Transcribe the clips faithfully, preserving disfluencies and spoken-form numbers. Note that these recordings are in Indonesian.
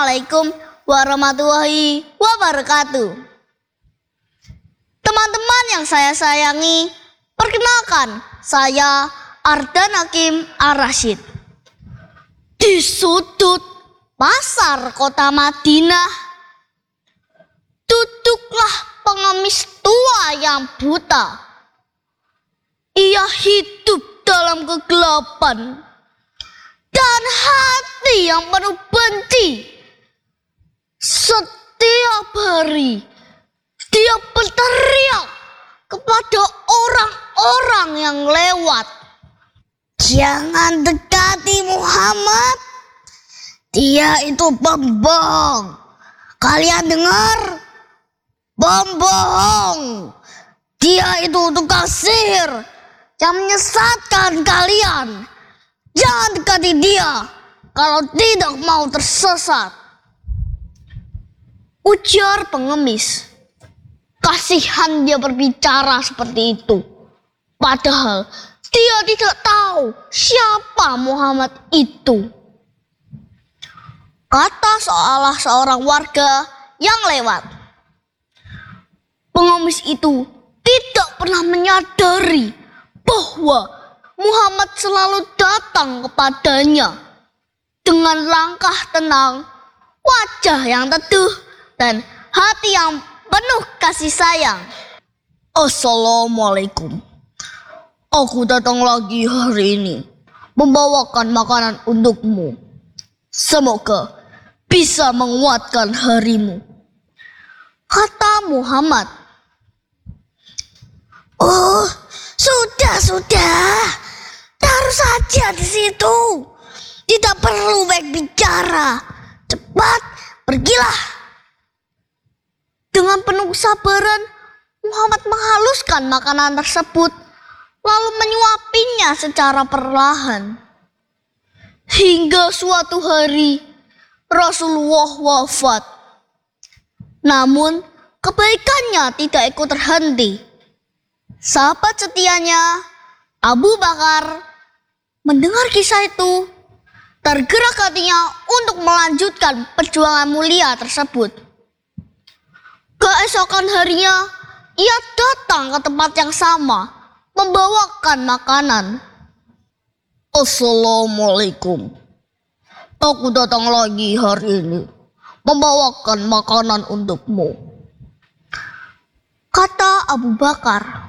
Assalamualaikum warahmatullahi wabarakatuh. Teman-teman yang saya sayangi, perkenalkan saya Ardan Hakim Ar-Rasyid. Di sudut pasar kota Madinah, duduklah pengemis tua yang buta. Ia hidup dalam kegelapan dan hati yang penuh benci. Setiap hari dia berteriak kepada orang-orang yang lewat, "Jangan dekati Muhammad, dia itu pembohong. Kalian dengar? Pembohong. Dia itu tukang sihir yang menyesatkan kalian. Jangan dekati dia kalau tidak mau tersesat," ujar pengemis. Kasihan dia berbicara seperti itu, padahal dia tidak tahu siapa Muhammad itu. Kata salah seorang warga yang lewat. Pengemis itu tidak pernah menyadari bahwa Muhammad selalu datang kepadanya dengan langkah tenang, wajah yang teduh, dan hati yang penuh kasih sayang. "Assalamualaikum. Aku datang lagi hari ini membawakan makanan untukmu. Semoga bisa menguatkan harimu," kata Muhammad. "Oh, sudah, sudah. Taruh saja di situ. Tidak perlu baik bicara. Cepat pergilah." Dengan penuh kesabaran, Muhammad menghaluskan makanan tersebut, lalu menyuapinya secara perlahan. Hingga suatu hari, Rasulullah wafat. Namun, kebaikannya tidak ikut terhenti. Sahabat setianya, Abu Bakar, mendengar kisah itu, tergerak hatinya untuk melanjutkan perjuangan mulia tersebut. Keesokan harinya, ia datang ke tempat yang sama, membawakan makanan. "Assalamualaikum. Aku datang lagi hari ini, membawakan makanan untukmu," kata Abu Bakar.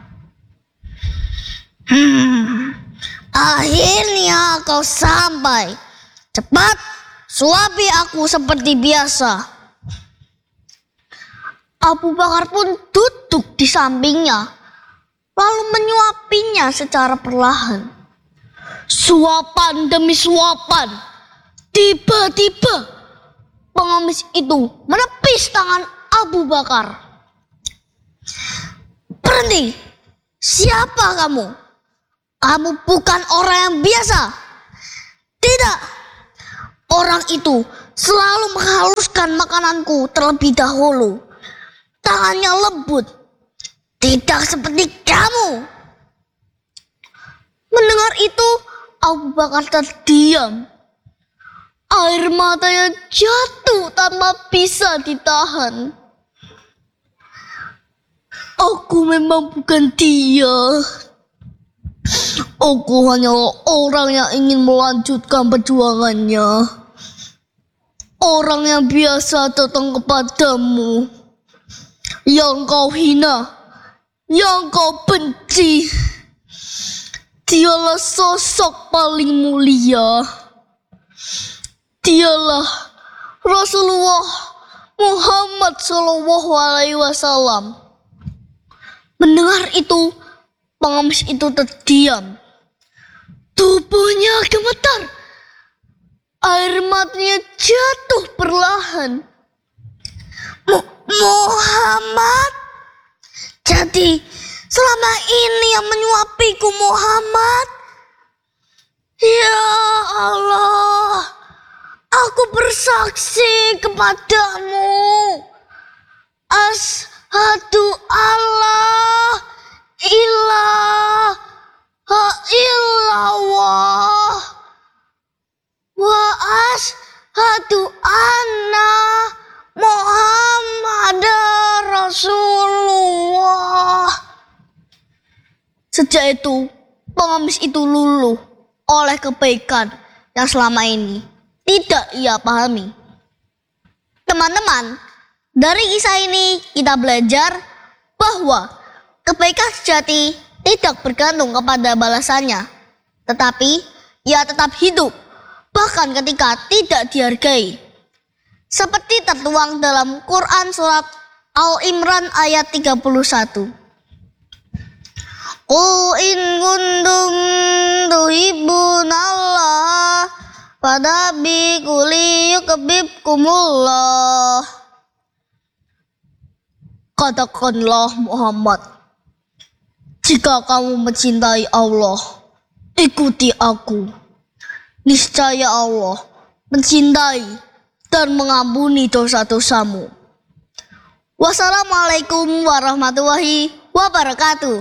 Hmm, akhirnya kau sampai. Cepat suapi aku seperti biasa." Abu Bakar pun duduk di sampingnya, lalu menyuapinya secara perlahan. Suapan demi suapan. Tiba-tiba pengemis itu menepis tangan Abu Bakar. "Berhenti. Siapa kamu? Kamu bukan orang yang biasa." "Tidak. Orang itu selalu menghaluskan makananku terlebih dahulu. Tangannya lembut. Tidak seperti kamu." Mendengar itu, Abu Bakar terdiam. Air matanya jatuh tanpa bisa ditahan. "Aku memang bukan dia. Aku hanyalah orang yang ingin melanjutkan perjuangannya. Orang yang biasa datang kepadamu, yang kau hina, yang kau benci. Dialah sosok paling mulia. Dialah Rasulullah Muhammad Shallallahu Alaihi Wasallam." Mendengar itu, pengemis itu terdiam. Tubuhnya gemetar. Air matanya jatuh perlahan. "Muhammad? Jadi selama ini yang menyuapiku Muhammad? Ya Allah, aku bersaksi kepadamu. Asyhadu alla ilaha illallah wa Hadu anna Muhammad Rasulullah. Sejak itu, pengemis itu luluh oleh kebaikan yang selama ini tidak ia pahami. Teman-teman, dari kisah ini kita belajar bahwa kebaikan sejati tidak bergantung kepada balasannya, tetapi ia tetap hidup bahkan ketika tidak dihargai. Seperti tertuang dalam Quran surat Al-Imran ayat tiga puluh satu. Qul in kuntum tuhibbunallaha fattabi'uni yuhbibkumullah. Katakanlah Muhammad, jika kamu mencintai Allah, ikuti aku. Niscaya Allah mencintai dan mengampuni dosa-dosamu. Wassalamualaikum warahmatullahi wabarakatuh.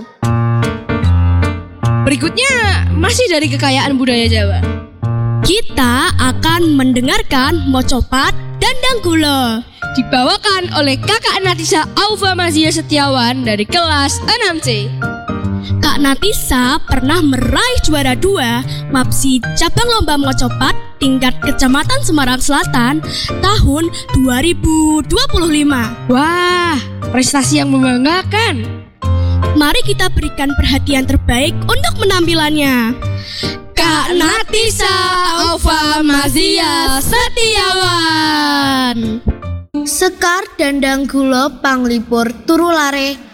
Berikutnya masih dari kekayaan budaya Jawa. Kita akan mendengarkan Mocopat Dandang Gula, Dibawakan oleh Kakak Natisa Aufa Mazia Setiawan dari kelas enam C. Kak Natisa pernah meraih juara dua MAPSI cabang lomba Mocopat tingkat Kecamatan Semarang Selatan tahun dua ribu dua puluh lima. Wah, prestasi yang membanggakan. Mari kita berikan perhatian terbaik untuk penampilannya. Kak Natisa Aufa Mazia Setiawan. Sekar Dandang Gula Panglipur Turu Lare